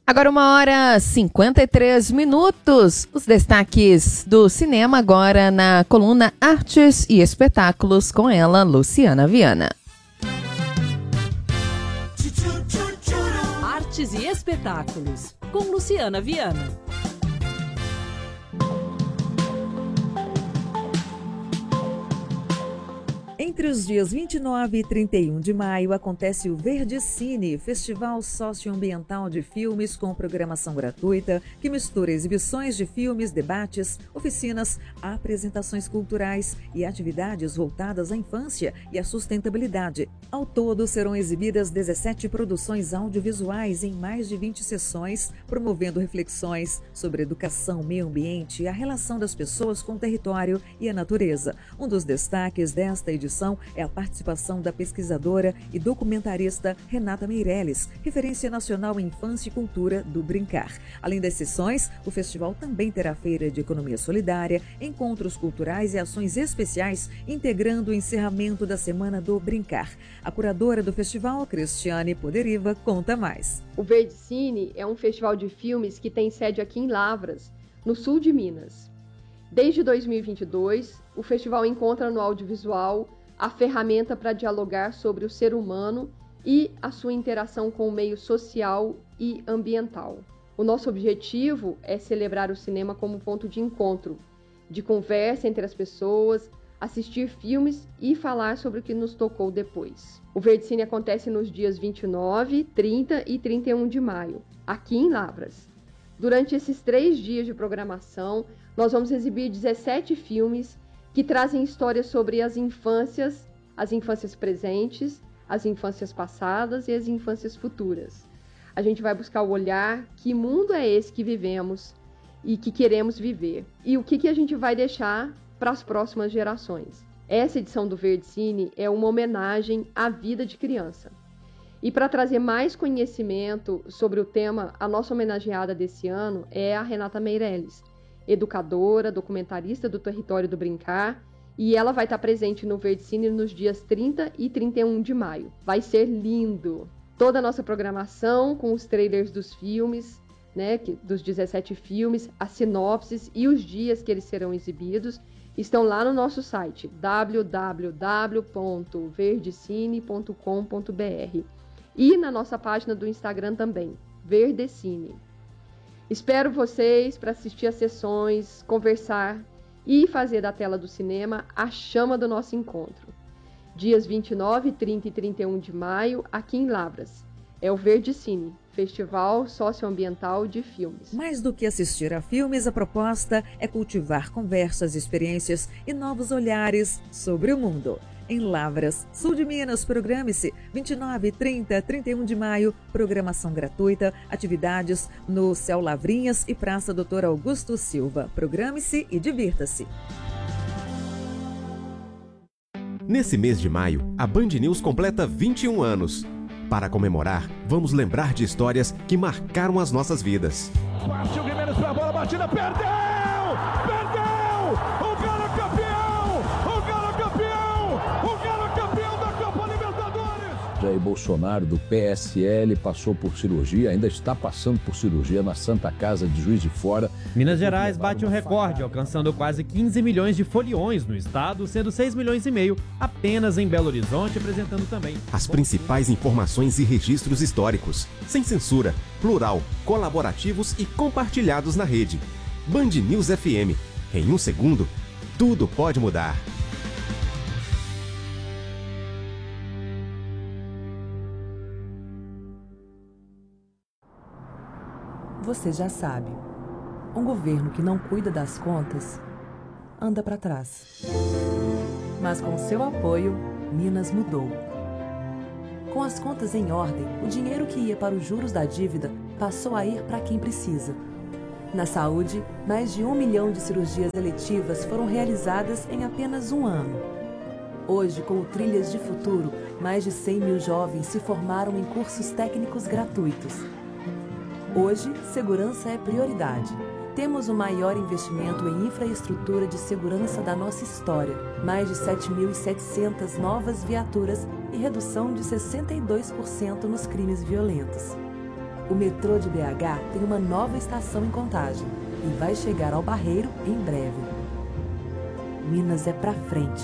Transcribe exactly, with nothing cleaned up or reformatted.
Agora uma hora e cinquenta e três minutos. Os destaques do cinema agora na coluna Artes e Espetáculos com ela, Luciana Viana. Artes e Espetáculos com Luciana Viana. Entre os dias vinte e nove e trinta e um de maio acontece o Verde Cine, festival socioambiental de filmes com programação gratuita que mistura exibições de filmes, debates, oficinas, apresentações culturais e atividades voltadas à infância e à sustentabilidade. Ao todo, serão exibidas dezessete produções audiovisuais em mais de vinte sessões, promovendo reflexões sobre educação, meio ambiente e a relação das pessoas com o território e a natureza. Um dos destaques desta edição é a participação da pesquisadora e documentarista Renata Meirelles, referência nacional em infância e cultura do Brincar. Além das sessões, o festival também terá feira de economia solidária, encontros culturais e ações especiais, integrando o encerramento da Semana do Brincar. A curadora do festival, Cristiane Poderiva, conta mais. O Verde Cine é um festival de filmes que tem sede aqui em Lavras, no sul de Minas. Desde dois mil e vinte e dois, o festival encontra no audiovisual a ferramenta para dialogar sobre o ser humano e a sua interação com o meio social e ambiental. O nosso objetivo é celebrar o cinema como ponto de encontro, de conversa entre as pessoas, assistir filmes e falar sobre o que nos tocou depois. O Verde Cine acontece nos dias vinte e nove, trinta e trinta e um de maio, aqui em Lavras. Durante esses três dias de programação, nós vamos exibir dezessete filmes que trazem histórias sobre as infâncias, as infâncias presentes, as infâncias passadas e as infâncias futuras. A gente vai buscar o olhar, que mundo é esse que vivemos e que queremos viver, e o que, que a gente vai deixar para as próximas gerações. Essa edição do Verde Cine é uma homenagem à vida de criança. E para trazer mais conhecimento sobre o tema, a nossa homenageada desse ano é a Renata Meirelles, educadora, documentarista do Território do Brincar, e ela vai estar presente no Verde Cine nos dias trinta e trinta e um de maio. Vai ser lindo! Toda a nossa programação com os trailers dos filmes, né, dos dezessete filmes, as sinopses e os dias que eles serão exibidos, estão lá no nosso site w w w ponto verdecine ponto com ponto b r e na nossa página do Instagram também, Verdecine. Espero vocês para assistir às sessões, conversar e fazer da tela do cinema a chama do nosso encontro. Dias vinte e nove, trinta e trinta e um de maio, aqui em Lavras. É o Verde Cine, Festival Socioambiental de Filmes. Mais do que assistir a filmes, a proposta é cultivar conversas, experiências e novos olhares sobre o mundo. Em Lavras, sul de Minas, programe-se. vinte e nove, trinta, trinta e um de maio, programação gratuita, atividades no Céu Lavrinhas e Praça doutor Augusto Silva. Programe-se e divirta-se. Nesse mês de maio, a Band News completa vinte e um anos. Para comemorar, vamos lembrar de histórias que marcaram as nossas vidas. Partiu Guimarães para a bola batida, perdeu! Perdeu! O Galo é campeão! O Galo é campeão! O Galo é campeão da Copa Libertadores! Jair Bolsonaro, do P S L, passou por cirurgia, ainda está passando por cirurgia na Santa Casa de Juiz de Fora. Minas Gerais bate um recorde, alcançando quase quinze milhões de foliões no estado, sendo seis milhões e meio apenas em Belo Horizonte, apresentando também as principais informações e registros históricos, sem censura, plural, colaborativos e compartilhados na rede. Band News F M. Em um segundo, tudo pode mudar. Você já sabe, um governo que não cuida das contas anda para trás. Mas com seu apoio, Minas mudou. Com as contas em ordem, o dinheiro que ia para os juros da dívida passou a ir para quem precisa. Na saúde, mais de um milhão de cirurgias eletivas foram realizadas em apenas um ano. Hoje, com o Trilhas de Futuro, mais de cem mil jovens se formaram em cursos técnicos gratuitos. Hoje, segurança é prioridade. Temos o maior investimento em infraestrutura de segurança da nossa história, mais de sete mil e setecentas novas viaturas e redução de sessenta e dois por cento nos crimes violentos. O metrô de B H tem uma nova estação em Contagem e vai chegar ao Barreiro em breve. Minas é pra frente.